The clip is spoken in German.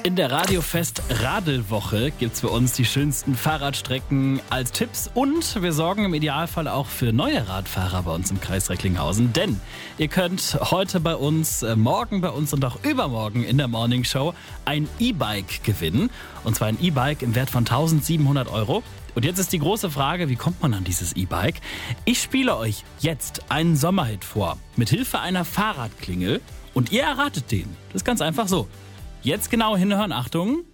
In der Radiofest Radelwoche gibt's für uns die schönsten Fahrradstrecken als Tipps und wir sorgen im Idealfall auch für neue Radfahrer bei uns im Kreis Recklinghausen. Denn ihr könnt heute bei uns, morgen bei uns und auch übermorgen in der Morning Show ein E-Bike gewinnen. Und zwar ein E-Bike im Wert von 1.700 €. Und jetzt ist die große Frage, wie kommt man an dieses E-Bike? Ich spiele euch jetzt einen Sommerhit vor, mit Hilfe einer Fahrradklingel und ihr erratet den. Das ist ganz einfach so. Jetzt genau hinhören, Achtung.